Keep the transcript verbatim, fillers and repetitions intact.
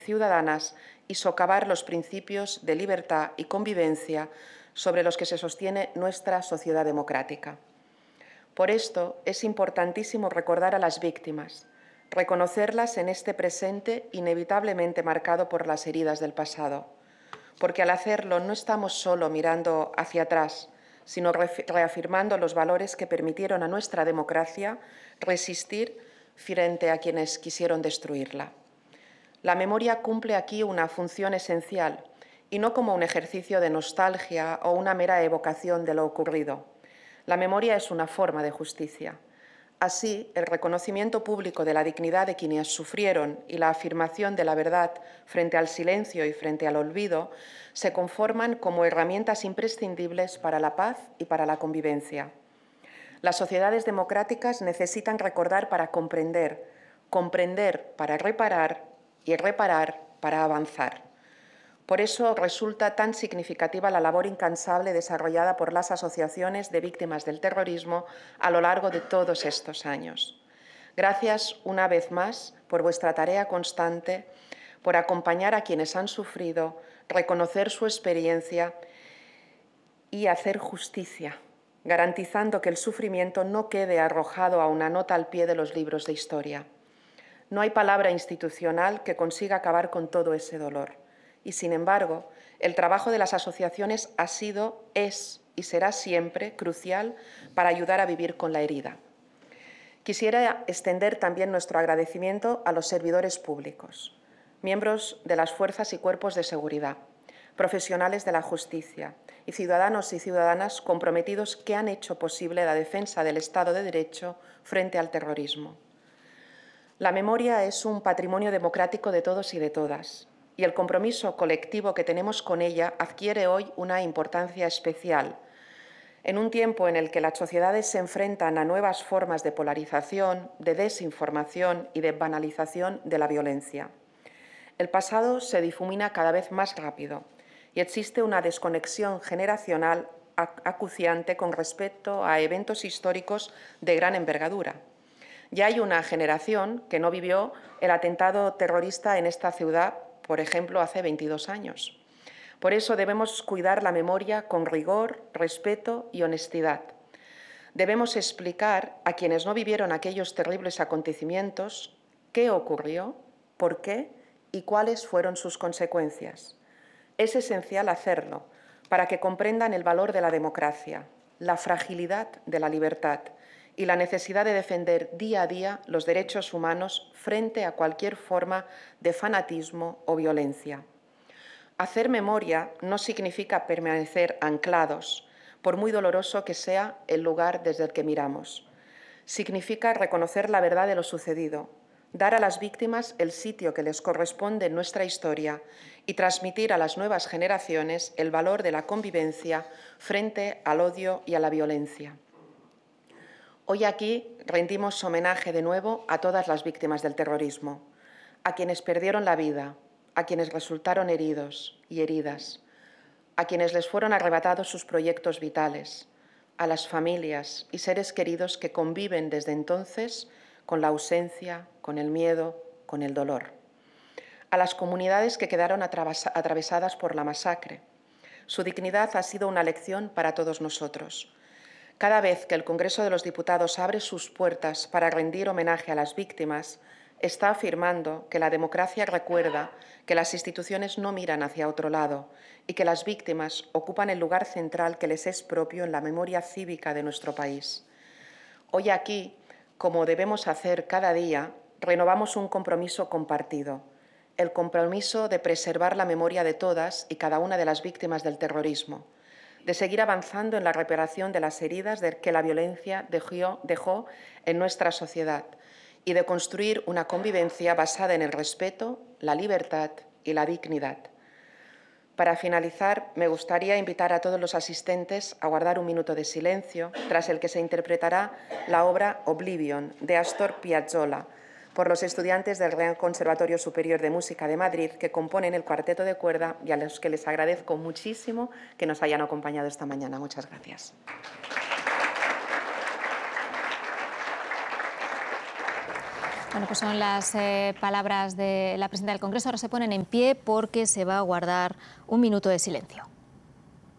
ciudadanas y socavar los principios de libertad y convivencia sobre los que se sostiene nuestra sociedad democrática. Por esto es importantísimo recordar a las víctimas, reconocerlas en este presente inevitablemente marcado por las heridas del pasado, porque al hacerlo no estamos solo mirando hacia atrás, sino reafirmando los valores que permitieron a nuestra democracia resistir frente a quienes quisieron destruirla. La memoria cumple aquí una función esencial y no como un ejercicio de nostalgia o una mera evocación de lo ocurrido. La memoria es una forma de justicia. Así, el reconocimiento público de la dignidad de quienes sufrieron y la afirmación de la verdad frente al silencio y frente al olvido se conforman como herramientas imprescindibles para la paz y para la convivencia. Las sociedades democráticas necesitan recordar para comprender, comprender para reparar y reparar para avanzar. Por eso resulta tan significativa la labor incansable desarrollada por las asociaciones de víctimas del terrorismo a lo largo de todos estos años. Gracias una vez más por vuestra tarea constante, por acompañar a quienes han sufrido, reconocer su experiencia y hacer justicia, garantizando que el sufrimiento no quede arrojado a una nota al pie de los libros de historia. No hay palabra institucional que consiga acabar con todo ese dolor. Y, sin embargo, el trabajo de las asociaciones ha sido, es y será siempre crucial para ayudar a vivir con la herida. Quisiera extender también nuestro agradecimiento a los servidores públicos, miembros de las fuerzas y cuerpos de seguridad, profesionales de la justicia y ciudadanos y ciudadanas comprometidos que han hecho posible la defensa del Estado de Derecho frente al terrorismo. La memoria es un patrimonio democrático de todos y de todas, y el compromiso colectivo que tenemos con ella adquiere hoy una importancia especial, en un tiempo en el que las sociedades se enfrentan a nuevas formas de polarización, de desinformación y de banalización de la violencia. El pasado se difumina cada vez más rápido y existe una desconexión generacional acuciante con respecto a eventos históricos de gran envergadura. Ya hay una generación que no vivió el atentado terrorista en esta ciudad, por ejemplo, hace veintidós años. Por eso debemos cuidar la memoria con rigor, respeto y honestidad. Debemos explicar a quienes no vivieron aquellos terribles acontecimientos qué ocurrió, por qué y cuáles fueron sus consecuencias. Es esencial hacerlo para que comprendan el valor de la democracia, la fragilidad de la libertad y la necesidad de defender día a día los derechos humanos frente a cualquier forma de fanatismo o violencia. Hacer memoria no significa permanecer anclados, por muy doloroso que sea el lugar desde el que miramos. Significa reconocer la verdad de lo sucedido, dar a las víctimas el sitio que les corresponde en nuestra historia y transmitir a las nuevas generaciones el valor de la convivencia frente al odio y a la violencia. Hoy aquí rendimos homenaje de nuevo a todas las víctimas del terrorismo, a quienes perdieron la vida, a quienes resultaron heridos y heridas, a quienes les fueron arrebatados sus proyectos vitales, a las familias y seres queridos que conviven desde entonces con la ausencia, con el miedo, con el dolor, a las comunidades que quedaron atravesadas por la masacre. Su dignidad ha sido una lección para todos nosotros. Cada vez que el Congreso de los Diputados abre sus puertas para rendir homenaje a las víctimas, está afirmando que la democracia recuerda que las instituciones no miran hacia otro lado y que las víctimas ocupan el lugar central que les es propio en la memoria cívica de nuestro país. Hoy aquí, como debemos hacer cada día, renovamos un compromiso compartido, el compromiso de preservar la memoria de todas y cada una de las víctimas del terrorismo, de seguir avanzando en la reparación de las heridas que la violencia dejó, dejó en nuestra sociedad y de construir una convivencia basada en el respeto, la libertad y la dignidad. Para finalizar, me gustaría invitar a todos los asistentes a guardar un minuto de silencio, tras el que se interpretará la obra Oblivion, de Astor Piazzolla, por los estudiantes del Real Conservatorio Superior de Música de Madrid, que componen el cuarteto de cuerda y a los que les agradezco muchísimo que nos hayan acompañado esta mañana. Muchas gracias. Bueno, pues son las eh, palabras de la presidenta del Congreso. Ahora se ponen en pie porque se va a guardar un minuto de silencio.